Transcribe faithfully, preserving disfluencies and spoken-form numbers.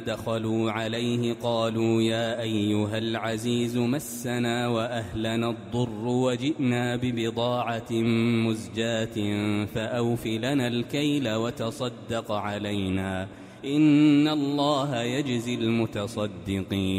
دخلوا عليه قالوا يا أيها العزيز مسنا وأهلنا الضر وجئنا ببضاعة مزجاة فأوف لنا الكيل وتصدق علينا إن الله يجزي المتصدقين.